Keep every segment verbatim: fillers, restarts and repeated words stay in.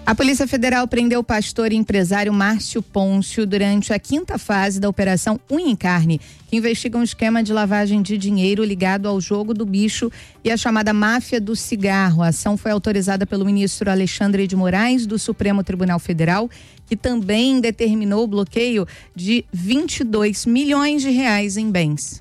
A Polícia Federal prendeu o pastor e empresário Márcio Pôncio durante a quinta fase da Operação Unha em Carne, que investiga um esquema de lavagem de dinheiro ligado ao jogo do bicho e a chamada máfia do cigarro. A ação foi autorizada pelo ministro Alexandre de Moraes, do Supremo Tribunal Federal, que também determinou o bloqueio de vinte e dois milhões de reais em bens.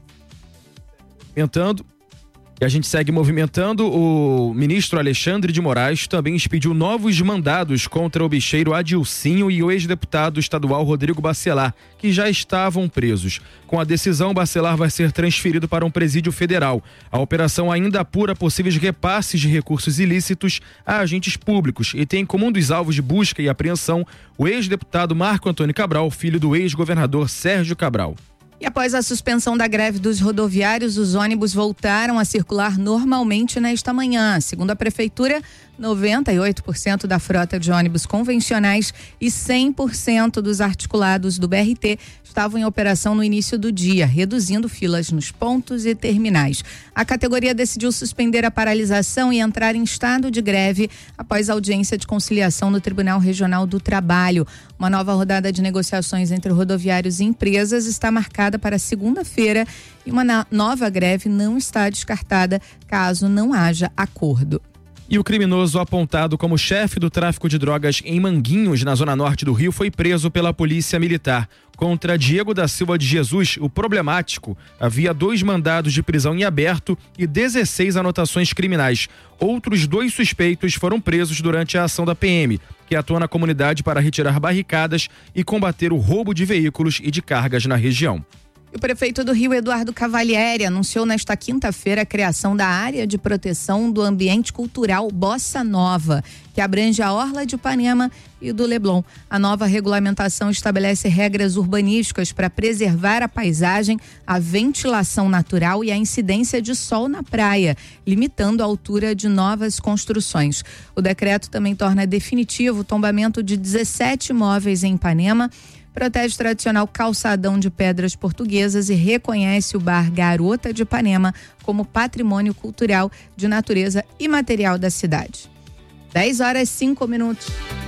Movimentando, e a gente segue movimentando. O ministro Alexandre de Moraes também expediu novos mandados contra o bicheiro Adilcinho e o ex-deputado estadual Rodrigo Bacelar, que já estavam presos. Com a decisão, Bacelar vai ser transferido para um presídio federal. A operação ainda apura possíveis repasses de recursos ilícitos a agentes públicos e tem como um dos alvos de busca e apreensão o ex-deputado Marco Antônio Cabral, filho do ex-governador Sérgio Cabral. E após a suspensão da greve dos rodoviários, os ônibus voltaram a circular normalmente nesta manhã. Segundo a Prefeitura, noventa e oito por cento da frota de ônibus convencionais e cem por cento dos articulados do B R T estavam em operação no início do dia, reduzindo filas nos pontos e terminais. A categoria decidiu suspender a paralisação e entrar em estado de greve após a audiência de conciliação no Tribunal Regional do Trabalho. Uma nova rodada de negociações entre rodoviários e empresas está marcada para segunda-feira e uma nova greve não está descartada caso não haja acordo. E o criminoso apontado como chefe do tráfico de drogas em Manguinhos, na zona norte do Rio, foi preso pela Polícia Militar. Contra Diego da Silva de Jesus, o problemático, havia dois mandados de prisão em aberto e dezesseis anotações criminais. Outros dois suspeitos foram presos durante a ação da P M, que atua na comunidade para retirar barricadas e combater o roubo de veículos e de cargas na região. O prefeito do Rio, Eduardo Cavalieri, anunciou nesta quinta-feira a criação da Área de Proteção do Ambiente Cultural Bossa Nova, que abrange a Orla de Ipanema e do Leblon. A nova regulamentação estabelece regras urbanísticas para preservar a paisagem, a ventilação natural e a incidência de sol na praia, limitando a altura de novas construções. O decreto também torna definitivo o tombamento de dezessete imóveis em Ipanema, protege o tradicional calçadão de pedras portuguesas e reconhece o bar Garota de Ipanema como patrimônio cultural de natureza imaterial da cidade. dez horas e cinco minutos.